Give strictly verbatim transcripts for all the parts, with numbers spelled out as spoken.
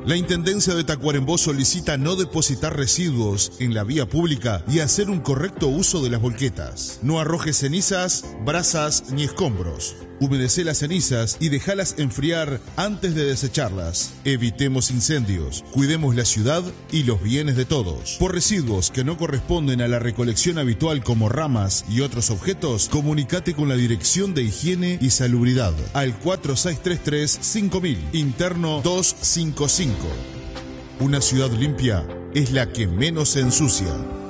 La Intendencia de Tacuarembó solicita no depositar residuos en la vía pública y hacer un correcto uso de las volquetas. No arrojes cenizas, brasas ni escombros. Humedecé las cenizas y dejalas enfriar antes de desecharlas. Evitemos incendios, cuidemos la ciudad y los bienes de todos. Por residuos que no corresponden a la recolección habitual como ramas y otros objetos, comunicate con la Dirección de Higiene y Salubridad al cuatro seis tres tres cinco mil, interno doscientos cincuenta y cinco. Una ciudad limpia es la que menos se ensucia.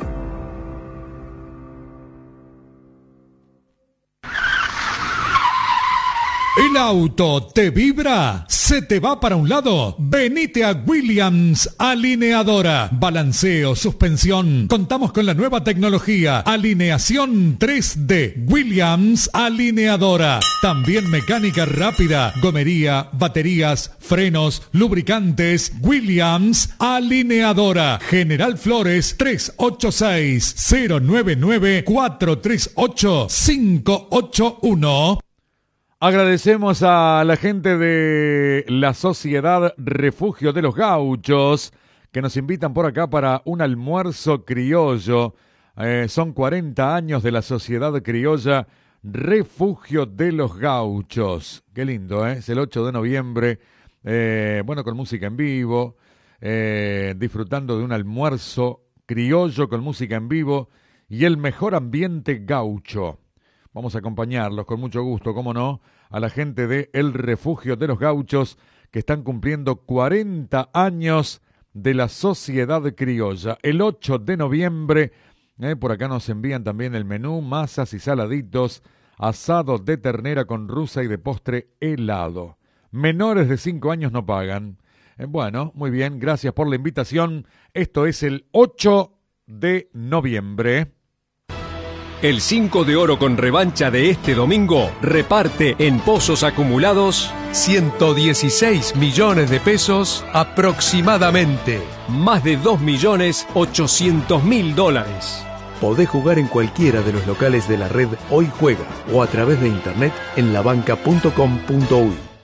¿El auto te vibra? ¿Se te va para un lado? Venite a Williams Alineadora. Balanceo, suspensión. Contamos con la nueva tecnología. Alineación tres D. Williams Alineadora. También mecánica rápida. Gomería, baterías, frenos, lubricantes. Williams Alineadora. General Flores tres ocho seis, cero nueve nueve, cuatro tres ocho, cinco ocho uno. Agradecemos a la gente de la Sociedad Refugio de los Gauchos que nos invitan por acá para un almuerzo criollo. Eh, son cuarenta años de la Sociedad Criolla Refugio de los Gauchos. Qué lindo, ¿eh? Es el ocho de noviembre. Eh, bueno, con música en vivo, eh, disfrutando de un almuerzo criollo con música en vivo y el mejor ambiente gaucho. Vamos a acompañarlos con mucho gusto, cómo no, a la gente de El Refugio de los Gauchos que están cumpliendo cuarenta años de la Sociedad Criolla. El ocho de noviembre, eh, por acá nos envían también el menú, masas y saladitos, asado de ternera con rusa y de postre helado. Menores de cinco años no pagan. Eh, bueno, muy bien, gracias por la invitación. Esto es el ocho de noviembre. El cinco de oro con revancha de este domingo reparte en pozos acumulados ciento dieciséis millones de pesos aproximadamente. Más de dos millones ochocientos mil dólares. Podés jugar en cualquiera de los locales de la red Hoy Juega o a través de internet en la banca punto com punto uy.